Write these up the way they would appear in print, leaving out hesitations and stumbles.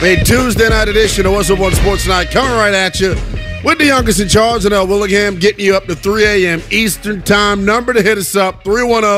A Tuesday night edition of What's Up on Sports Night coming right at you with the youngest in charge, L. Willingham, getting you up to 3 a.m. Eastern Time. Number to hit us up,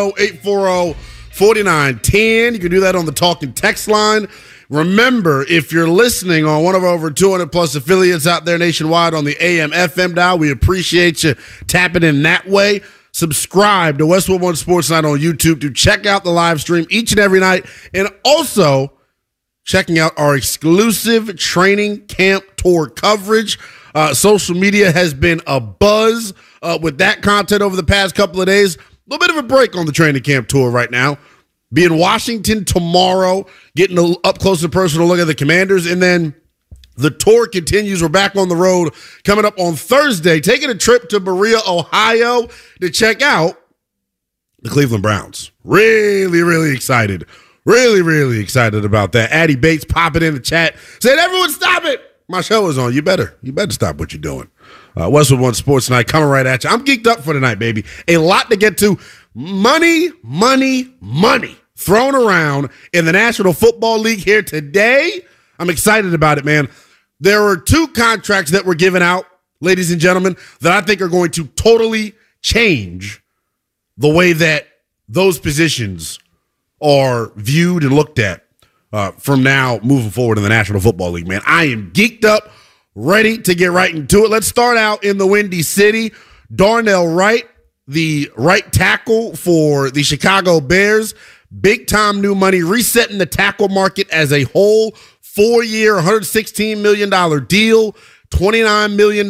310-840-4910. You can do that on the talk and text line. Remember, if you're listening on one of our over 200-plus affiliates out there nationwide on the AM/FM dial, we appreciate you tapping in that way. Subscribe to Westwood One Sports Night on YouTube to check out the live stream each and every night, and also checking out our exclusive training camp tour coverage. Social media has been a buzz with that content over the past couple of days. A little bit of a break on the training camp tour right now. Be in Washington tomorrow, getting an up close and personal look at the Commanders, and then the tour continues. We're back on the road coming up on Thursday, taking a trip to Berea, Ohio to check out the Cleveland Browns. Really, really excited. Really, really excited about that. Addie Bates popping in the chat, saying, everyone stop it. My show is on. You better stop what you're doing. Westwood One Sports Night coming right at you. I'm geeked up for tonight, baby. A lot to get to. Money thrown around in the National Football League here today. I'm excited about it, man. There were two contracts that were given out, ladies and gentlemen, that I think are going to totally change the way that those positions are viewed and looked at from now moving forward in the National Football League, man. I am geeked up, ready to get right into it. Let's start out in the Windy City. Darnell Wright, the right tackle for the Chicago Bears, big-time new money, resetting the tackle market as a whole. 4-year, $116 million deal, $29 million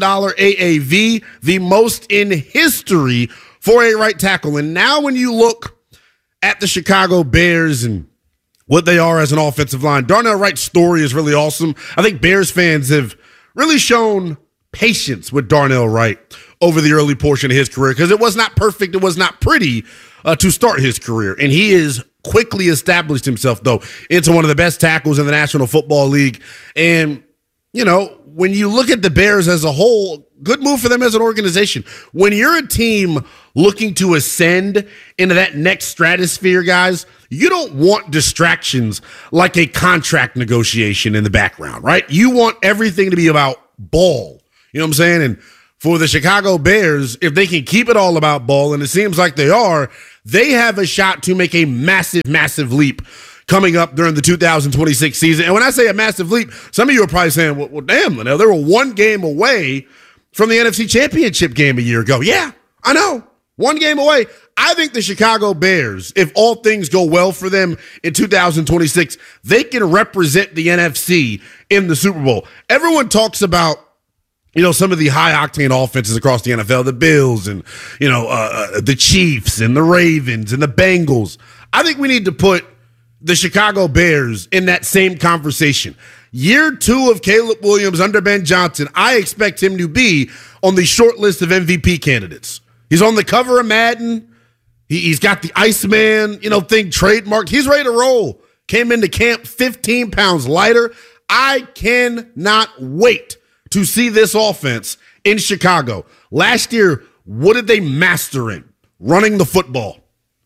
AAV, the most in history for a right tackle. And now when you look at the Chicago Bears and what they are as an offensive line, Darnell Wright's story is really awesome. I think Bears fans have really shown patience with Darnell Wright over the early portion of his career because it was not perfect, it was not pretty to start his career. And he is quickly established himself, though, into one of the best tackles in the National Football League. And, you know, when you look at the Bears as a whole, good move for them as an organization. When you're a team looking to ascend into that next stratosphere, guys, you don't want distractions like a contract negotiation in the background, right? You want everything to be about ball. You know what I'm saying? And for the Chicago Bears, if they can keep it all about ball, and it seems like they are, they have a shot to make a massive, massive leap coming up during the 2026 season. And when I say a massive leap, some of you are probably saying, well damn, Linnell, they were one game away from the NFC Championship game a year ago. Yeah, I know. One game away. I think the Chicago Bears, if all things go well for them in 2026, they can represent the NFC in the Super Bowl. Everyone talks about, you know, some of the high-octane offenses across the NFL, the Bills and, you know, the Chiefs and the Ravens and the Bengals. I think we need to put the Chicago Bears in that same conversation. Year 2 of Caleb Williams under Ben Johnson, I expect him to be on the short list of MVP candidates. He's on the cover of Madden. He's got the Iceman, you know, thing trademarked. He's ready to roll. Came into camp 15 pounds lighter. I cannot wait to see this offense in Chicago. Last year, what did they master in? Running the football.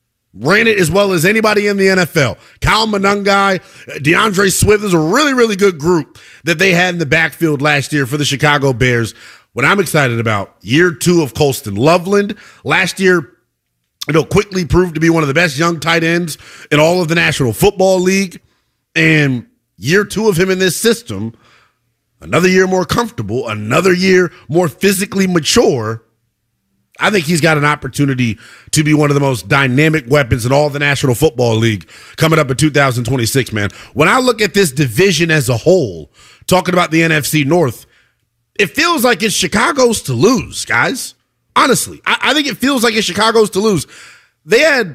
Ran it as well as anybody in the NFL. Kyle Monangai, DeAndre Swift is a really, really good group that they had in the backfield last year for the Chicago Bears. What I'm excited about, year 2 of Colston Loveland. Last year, you know, quickly proved to be one of the best young tight ends in all of the National Football League. And year 2 of him in this system, another year more comfortable, another year more physically mature. I think he's got an opportunity to be one of the most dynamic weapons in all the National Football League coming up in 2026, man. When I look at this division as a whole, talking about the NFC North, it feels like it's Chicago's to lose, guys. Honestly, I think it feels like it's Chicago's to lose. They had,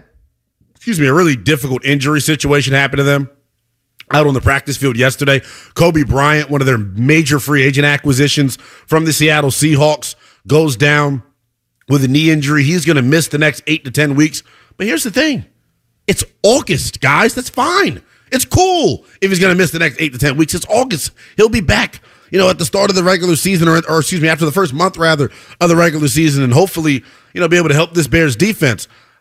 a really difficult injury situation happen to them out on the practice field yesterday. Kobe Bryant, one of their major free agent acquisitions from the Seattle Seahawks, goes down with a knee injury. He's going to miss the next 8 to 10 weeks. But here's the thing. It's August, guys. That's fine. It's cool if he's going to miss the next 8 to 10 weeks. It's August. He'll be back, you know, at the start of the regular season or after the first month, rather, of the regular season, and hopefully, you know, be able to help this Bears defense.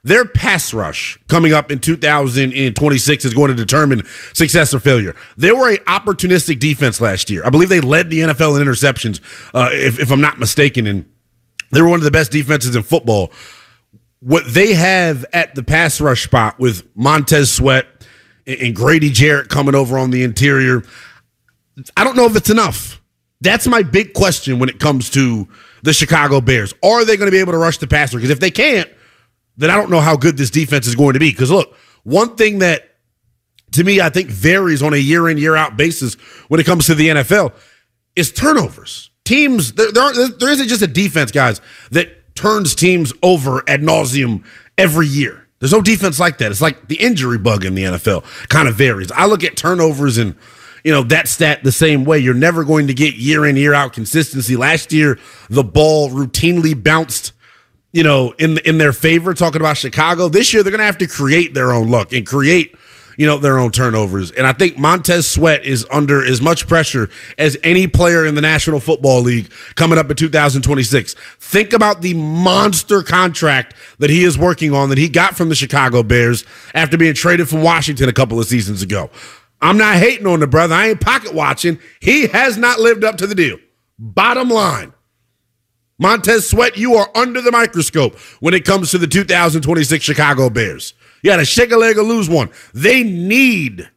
their pass rush coming up in 2026 is going to determine success or failure. They were an opportunistic defense last year. I believe they led the NFL in interceptions, if I'm not mistaken, and they were one of the best defenses in football. What they have at the pass rush spot with Montez Sweat and Grady Jarrett coming over on the interior, I don't know if it's enough. That's my big question when it comes to the Chicago Bears. Are they going to be able to rush the passer? Because if they can't, then I don't know how good this defense is going to be. Because look, one thing that, to me, I think varies on a year-in, year-out basis when it comes to the NFL is turnovers. Teams, there isn't just a defense, guys, that turns teams over ad nauseum every year. There's no defense like that. It's like the injury bug in the NFL kind of varies. I look at turnovers and, that stat the same way. You're never going to get year-in, year-out consistency. Last year, the ball routinely bounced in their favor, talking about Chicago. This year, they're going to have to create their own luck and create, their own turnovers. And I think Montez Sweat is under as much pressure as any player in the National Football League coming up in 2026. Think about the monster contract that he is working on that he got from the Chicago Bears after being traded from Washington a couple of seasons ago. I'm not hating on the brother. I ain't pocket watching. He has not lived up to the deal. Bottom line. Montez Sweat, you are under the microscope when it comes to the 2026 Chicago Bears. You got to shake a leg or lose one. They need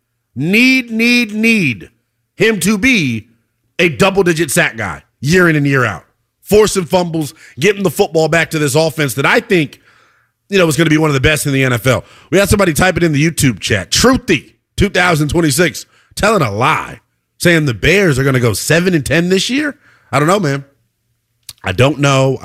him to be a double-digit sack guy year in and year out. Forcing fumbles, getting the football back to this offense that I think, is going to be one of the best in the NFL. We had somebody type it in the YouTube chat. Truthy, 2026, telling a lie, saying the Bears are going to go 7-10 this year. I don't know, man. I don't know.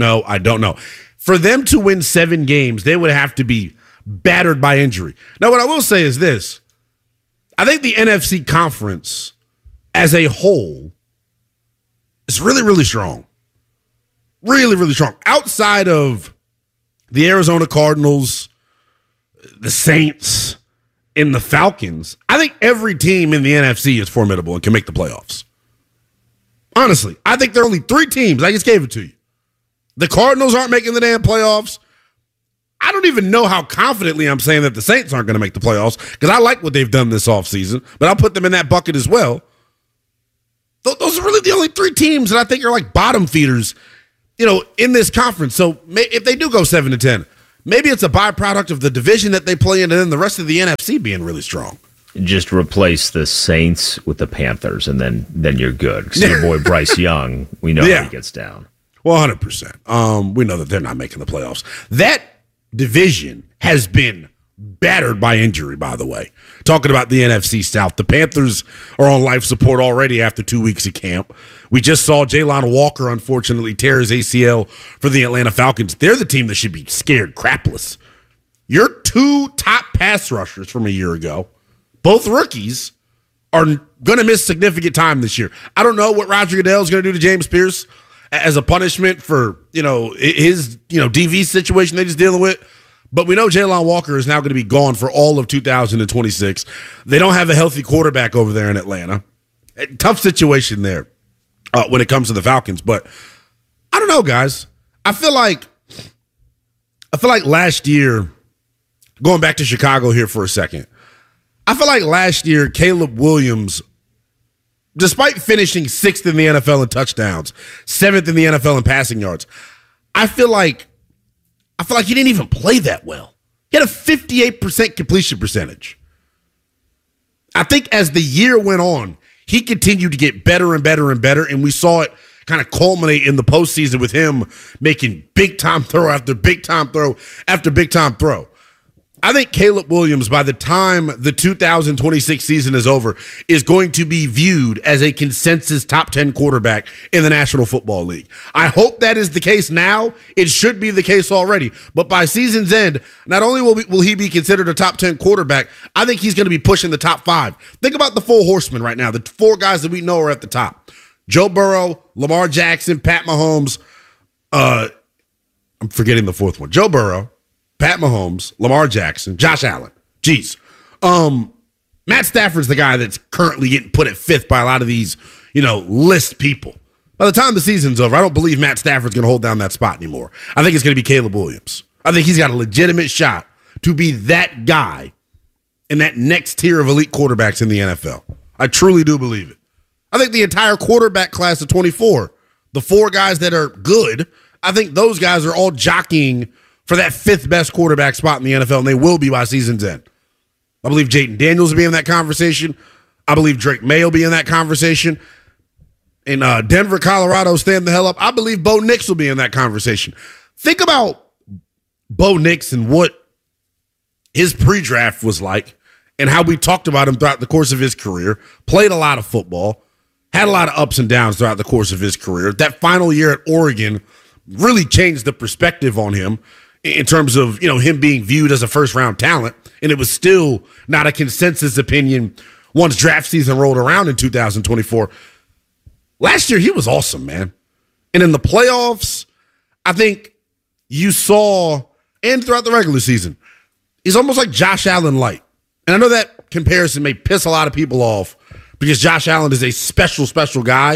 For them to win 7 games, they would have to be battered by injury. Now, what I will say is this. I think the NFC conference as a whole is really, really strong. Really, really strong. Outside of the Arizona Cardinals, the Saints, and the Falcons, I think every team in the NFC is formidable and can make the playoffs. Honestly, I think there are only 3 teams. I just gave it to you. The Cardinals aren't making the damn playoffs. I don't even know how confidently I'm saying that the Saints aren't going to make the playoffs because I like what they've done this offseason, but I'll put them in that bucket as well. Those are really the only 3 teams that I think are like bottom feeders, in this conference. So if they do go 7-10, maybe it's a byproduct of the division that they play in and then the rest of the NFC being really strong. Just replace the Saints with the Panthers, and then you're good. Because your boy Bryce Young, we know how he gets down. Well, 100%. We know that they're not making the playoffs. That division has been battered by injury, by the way. Talking about the NFC South, the Panthers are on life support already after 2 weeks of camp. We just saw Jalon Walker, unfortunately, tear his ACL for the Atlanta Falcons. They're the team that should be scared crapless. Your 2 top pass rushers from a year ago, both rookies, are going to miss significant time this year. I don't know what Roger Goodell is going to do to James Pierce as a punishment for, his, DV situation that he's dealing with. But we know Jalon Walker is now going to be gone for all of 2026. They don't have a healthy quarterback over there in Atlanta. Tough situation there when it comes to the Falcons. But I don't know, guys. I feel like last year, going back to Chicago here for a second, I feel like last year, Caleb Williams, despite finishing 6th in the NFL in touchdowns, 7th in the NFL in passing yards, I feel like he didn't even play that well. He had a 58% completion percentage. I think as the year went on, he continued to get better and better and better, and we saw it kind of culminate in the postseason with him making big-time throw after big-time throw after big-time throw. I think Caleb Williams, by the time the 2026 season is over, is going to be viewed as a consensus top 10 quarterback in the National Football League. I hope that is the case now. It should be the case already. But by season's end, not only will he be considered a top 10 quarterback, I think he's going to be pushing the top 5. Think about the 4 horsemen right now, the 4 guys that we know are at the top. Joe Burrow, Lamar Jackson, Pat Mahomes. I'm forgetting the 4th one. Joe Burrow, Pat Mahomes, Lamar Jackson, Josh Allen. Jeez. Matt Stafford's the guy that's currently getting put at 5th by a lot of these, list people. By the time the season's over, I don't believe Matt Stafford's going to hold down that spot anymore. I think it's going to be Caleb Williams. I think he's got a legitimate shot to be that guy in that next tier of elite quarterbacks in the NFL. I truly do believe it. I think the entire quarterback class of 24, the 4 guys that are good, I think those guys are all jockeying for that 5th best quarterback spot in the NFL, and they will be by season's end. I believe Jayden Daniels will be in that conversation. I believe Drake May will be in that conversation. In Denver, Colorado, stand the hell up. I believe Bo Nix will be in that conversation. Think about Bo Nix and what his pre-draft was like and how we talked about him throughout the course of his career. Played a lot of football, had a lot of ups and downs throughout the course of his career. That final year at Oregon really changed the perspective on him in terms of, him being viewed as a first-round talent, and it was still not a consensus opinion once draft season rolled around in 2024. Last year, he was awesome, man. And in the playoffs, I think you saw, and throughout the regular season, he's almost like Josh Allen light. And I know that comparison may piss a lot of people off because Josh Allen is a special, special guy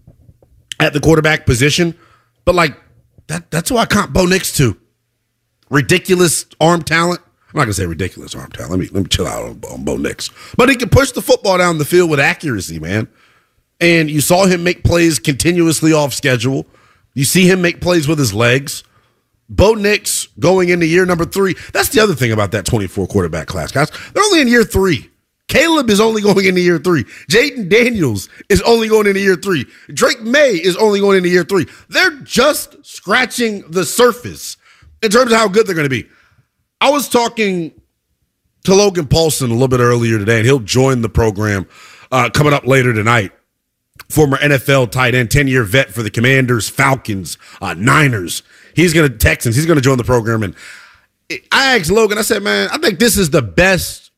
at the quarterback position. But, that's who I comp Bo Nix to. Ridiculous arm talent. I'm not going to say ridiculous arm talent. Let me chill out on Bo Nix. But he can push the football down the field with accuracy, man. And you saw him make plays continuously off schedule. You see him make plays with his legs. Bo Nix going into year number 3. That's the other thing about that 24 quarterback class, guys. They're only in year 3. Caleb is only going into year 3. Jayden Daniels is only going into year 3. Drake May is only going into year 3. They're just scratching the surface in terms of how good they're going to be. I was talking to Logan Paulson a little bit earlier today, and he'll join the program coming up later tonight. Former NFL tight end, 10-year vet for the Commanders, Falcons, Niners. Texans. He's going to join the program. And I asked Logan, I said, man, I think this is the best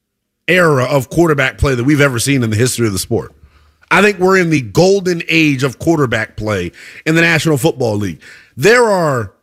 era of quarterback play that we've ever seen in the history of the sport. I think we're in the golden age of quarterback play in the National Football League. There are,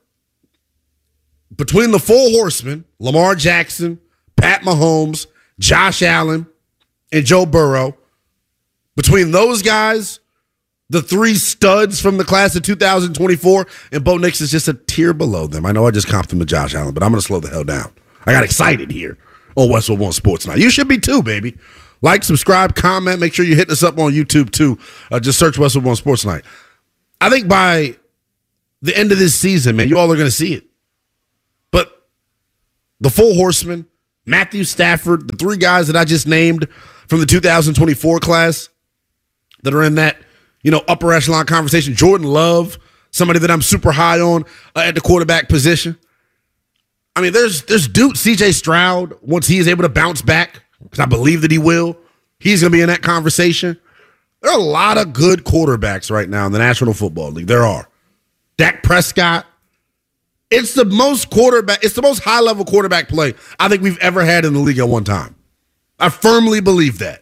between the 4 horsemen, Lamar Jackson, Pat Mahomes, Josh Allen, and Joe Burrow, between those guys, the 3 studs from the class of 2024, and Bo Nix is just a tier below them. I know I just comped him to Josh Allen, but I'm going to slow the hell down. I got excited here on Westwood One Sports Night. You should be too, baby. Like, subscribe, comment. Make sure you hit us up on YouTube too. Just search Westwood One Sports Night. I think by the end of this season, man, you all are going to see it. But the 4 horsemen, Matthew Stafford, the 3 guys that I just named from the 2024 class that are in that, upper echelon conversation. Jordan Love, somebody that I'm super high on at the quarterback position. I mean, there's dude, CJ Stroud, once he is able to bounce back, because I believe that he will, he's going to be in that conversation. There are a lot of good quarterbacks right now in the National Football League. There are. Dak Prescott. It's the most high-level quarterback play I think we've ever had in the league at one time. I firmly believe that.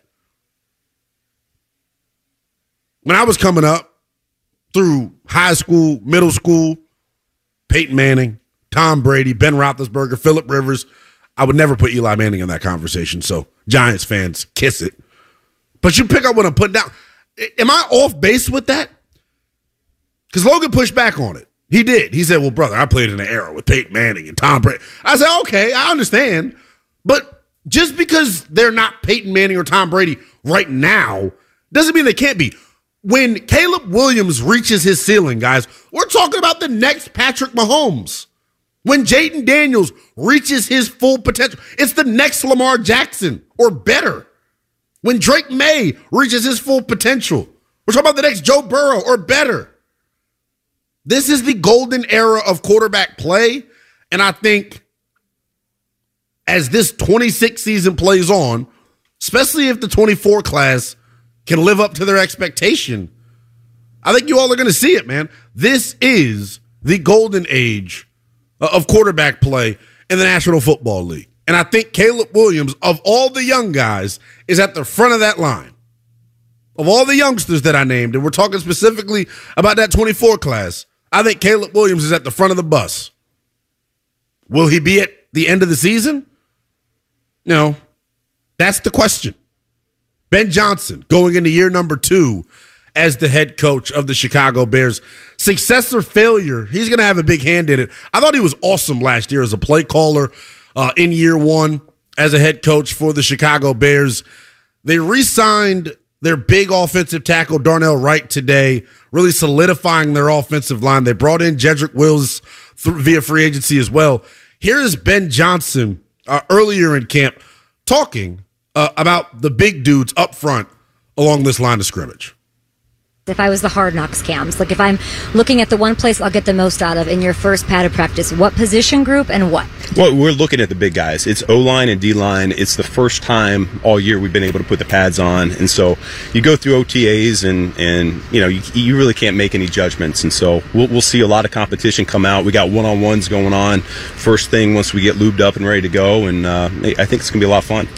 When I was coming up through high school, middle school, Peyton Manning, Tom Brady, Ben Roethlisberger, Phillip Rivers, I would never put Eli Manning in that conversation, so Giants fans, kiss it. But you pick up what I'm putting down. Am I off base with that? Because Logan pushed back on it. He did. He said, well, brother, I played in an era with Peyton Manning and Tom Brady. I said, okay, I understand. But just because they're not Peyton Manning or Tom Brady right now doesn't mean they can't be. When Caleb Williams reaches his ceiling, guys, we're talking about the next Patrick Mahomes. When Jayden Daniels reaches his full potential, it's the next Lamar Jackson or better. When Drake May reaches his full potential, we're talking about the next Joe Burrow or better. This is the golden era of quarterback play, and I think as this 26 season plays on, especially if the 24 class can live up to their expectation, I think you all are going to see it, man. This is the golden age of quarterback play in the National Football League. And I think Caleb Williams, of all the young guys, is at the front of that line. Of all the youngsters that I named, and we're talking specifically about that 24 class, I think Caleb Williams is at the front of the bus. Will he be at the end of the season? No. That's the question. Ben Johnson going into year number 2 as the head coach of the Chicago Bears. success or failure, he's going to have a big hand in it. I thought he was awesome last year as a play caller in year one as a head coach for the Chicago Bears. They re-signed their big offensive tackle, Darnell Wright, today, really solidifying their offensive line. They brought in Jedrick Wills via free agency as well. Here is Ben Johnson earlier in camp talking about the big dudes up front along this line of scrimmage. If I was the Hard Knocks cams, like if I'm looking at the one place I'll get the most out of in your first padded practice, what position group and what? Well, we're looking at the big guys. It's O-line and D-line. It's the first time all year we've been able to put the pads on. And so you go through OTAs and you know, you really can't make any judgments. And so we'll see a lot of competition come out. We got one-on-ones going on first thing once we get lubed up and ready to go. And I think it's going to be a lot of fun.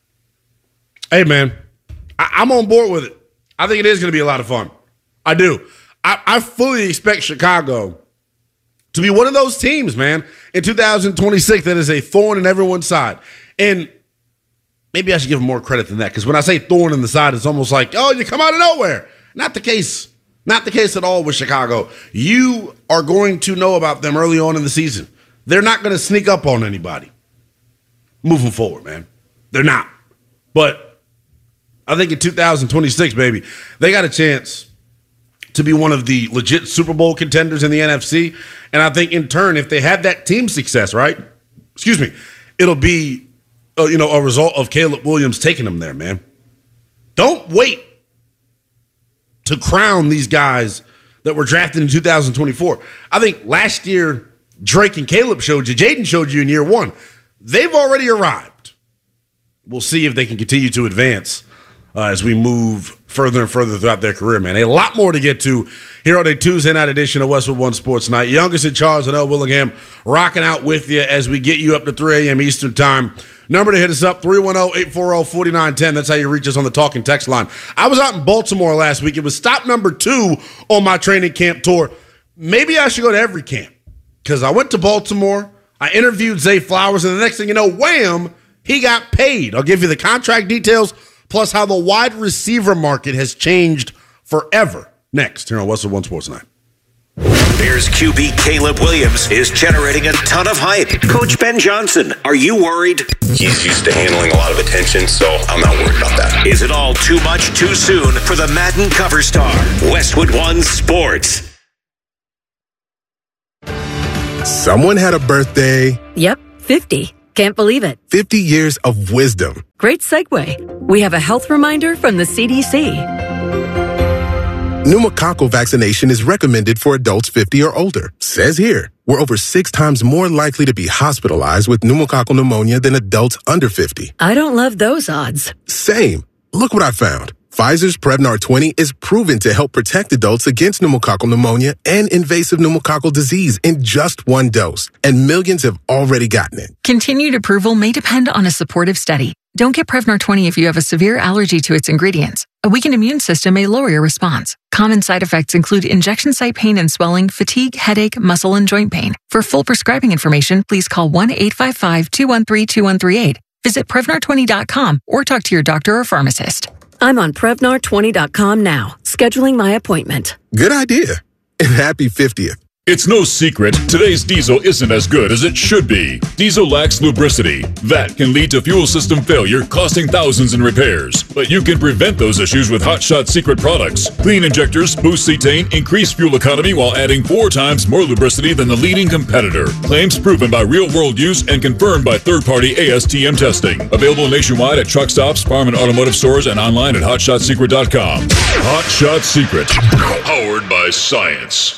Hey, man, I'm on board with it. I think it is going to be a lot of fun. I do. I fully expect Chicago to be one of those teams, man, in 2026 that is a thorn in everyone's side. And maybe I should give them more credit than that, because when I say thorn in the side, it's almost like, oh, you come out of nowhere. Not the case. Not the case at all with Chicago. You are going to know about them early on in the season. They're not going to sneak up on anybody moving forward, man. They're not. But I think in 2026, baby, they got a chance to be one of the legit Super Bowl contenders in the NFC. And I think in turn, if they have that team success, right? It'll be, a result of Caleb Williams taking them there, man. Don't wait to crown these guys that were drafted in 2024. I think last year, Drake and Caleb showed you, Jaden showed you in year one. They've already arrived. We'll see if they can continue to advance as we move further and further throughout their career, man. A lot more to get to here on a Tuesday night edition of Westwood One Sports Night. Youngest in charge and L. Willingham rocking out with you as we get you up to 3 a.m. Eastern time. Number to hit us up, 310-840-4910. That's how you reach us on the talking text line. I was out in Baltimore last week. It was stop number 2 on my training camp tour. Maybe I should go to every camp, because I went to Baltimore, I interviewed Zay Flowers, and the next thing you know, wham, he got paid. I'll give you the contract details, plus how the wide receiver market has changed forever. Next, here on Westwood One Sports Night. Bears QB Caleb Williams is generating a ton of hype. Coach Ben Johnson, are you worried? He's used to handling a lot of attention, so I'm not worried about that. Is it all too much too soon for the Madden cover star? Westwood One Sports. Someone had a birthday. Yep, 50. Can't believe it. 50 years of wisdom. Great segue. We have a health reminder from the CDC. Pneumococcal vaccination is recommended for adults 50 or older. Says here, we're over 6 times more likely to be hospitalized with pneumococcal pneumonia than adults under 50. I don't love those odds. Same. Look what I found. Pfizer's Prevnar 20 is proven to help protect adults against pneumococcal pneumonia and invasive pneumococcal disease in just 1 dose, and millions have already gotten it. Continued approval may depend on a supportive study. Don't get Prevnar 20 if you have a severe allergy to its ingredients. A weakened immune system may lower your response. Common side effects include injection site pain and swelling, fatigue, headache, muscle, and joint pain. For full prescribing information, please call 1-855-213-2138. Visit Prevnar20.com or talk to your doctor or pharmacist. I'm on Prevnar20.com now, scheduling my appointment. Good idea. And happy 50th. It's no secret, today's diesel isn't as good as it should be. Diesel lacks lubricity. That can lead to fuel system failure, costing thousands in repairs. But you can prevent those issues with Hot Shot Secret products. Clean injectors, boost cetane, increase fuel economy while adding 4 times more lubricity than the leading competitor. Claims proven by real-world use and confirmed by third-party ASTM testing. Available nationwide at truck stops, farm and automotive stores, and online at HotShotSecret.com. Hot Shot Secret. Powered by science.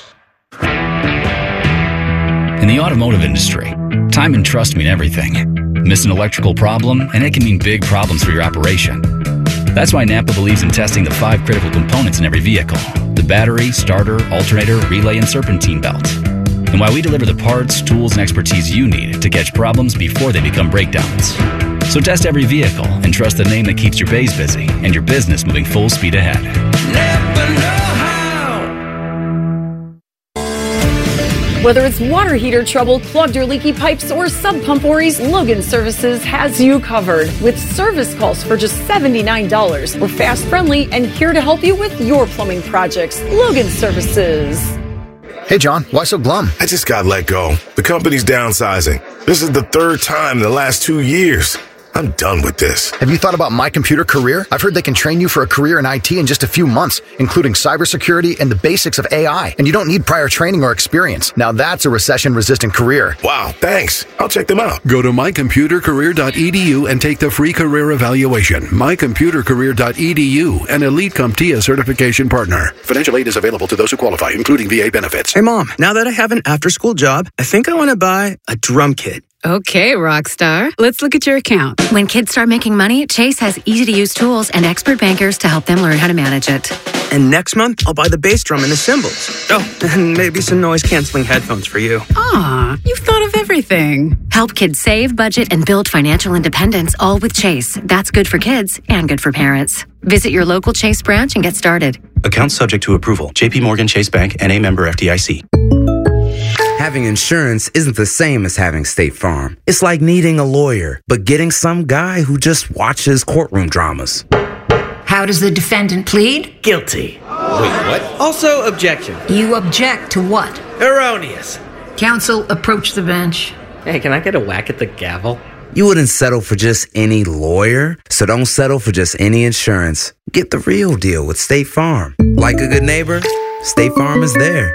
In the automotive industry, time and trust mean everything. Miss an electrical problem, and it can mean big problems for your operation. That's why Napa believes in testing the 5 critical components in every vehicle: the battery, starter, alternator, relay, and serpentine belt. And why we deliver the parts, tools, and expertise you need to catch problems before they become breakdowns. So test every vehicle and trust the name that keeps your bays busy and your business moving full speed ahead. Napa know-how. Whether it's water heater trouble, clogged or leaky pipes, or sub pump worries, Logan Services has you covered with service calls for just $79. We're fast, friendly, and here to help you with your plumbing projects. Logan Services. Hey, John, why so glum? I just got let go. The company's downsizing. This is the third time in the last 2 years. I'm done with this. Have you thought about My Computer Career? I've heard they can train you for a career in IT in just a few months, including cybersecurity and the basics of AI. And you don't need prior training or experience. Now that's a recession-resistant career. Wow, thanks. I'll check them out. Go to mycomputercareer.edu and take the free career evaluation. mycomputercareer.edu, an Elite CompTIA certification partner. Financial aid is available to those who qualify, including VA benefits. Hey, Mom, now that I have an after-school job, I think I want to buy a drum kit. Okay, Rockstar. Let's look at your account. When kids start making money, Chase has easy-to-use tools and expert bankers to help them learn how to manage it. And next month, I'll buy the bass drum and the cymbals. Oh, and maybe some noise-canceling headphones for you. Aw, you've thought of everything. Help kids save, budget, and build financial independence, all with Chase. That's good for kids and good for parents. Visit your local Chase branch and get started. Account subject to approval. JP Morgan Chase Bank, N.A. member FDIC. Having insurance isn't the same as having State Farm. It's like needing a lawyer, but getting some guy who just watches courtroom dramas. How does the defendant plead? Guilty. Wait, what? Also, objection. You object to what? Erroneous. Counsel, approach the bench. Hey, can I get a whack at the gavel? You wouldn't settle for just any lawyer, so don't settle for just any insurance. Get the real deal with State Farm. Like a good neighbor, State Farm is there.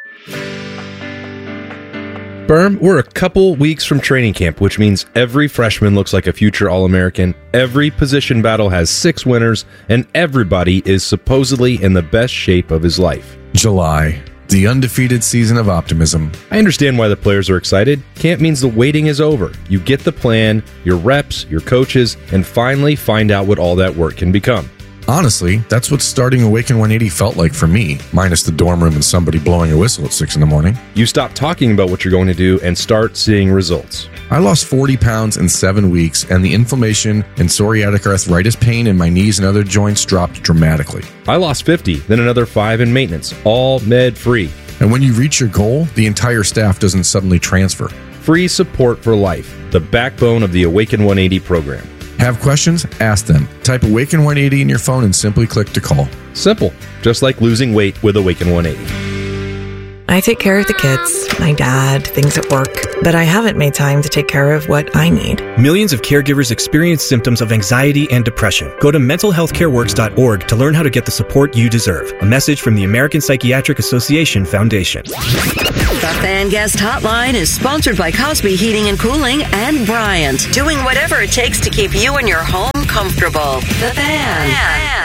Berm, we're a couple weeks from training camp, which means every freshman looks like a future All-American, every position battle has 6 winners, and everybody is supposedly in the best shape of his life. July, the undefeated season of optimism. I understand why the players are excited. Camp means the waiting is over. You get the plan, your reps, your coaches, and finally find out what all that work can become. Honestly, that's what starting Awaken 180 felt like for me, minus the dorm room and somebody blowing a whistle at 6 a.m. You stop talking about what you're going to do and start seeing results. I lost 40 pounds in 7 weeks, and the inflammation and psoriatic arthritis pain in my knees and other joints dropped dramatically. I lost 50, then another 5 in maintenance, all med-free. And when you reach your goal, the entire staff doesn't suddenly transfer. Free support for life, the backbone of the Awaken 180 program. Have questions? Ask them. Type Awaken 180 in your phone and simply click to call. Simple, just like losing weight with Awaken 180. I take care of the kids, my dad, things at work, but I haven't made time to take care of what I need. Millions of caregivers experience symptoms of anxiety and depression. Go to mentalhealthcareworks.org to learn how to get the support you deserve. A message from the American Psychiatric Association Foundation. The Fan Guest Hotline is sponsored by Cosby Heating and Cooling and Bryant, doing whatever it takes to keep you and your home comfortable. The Fan.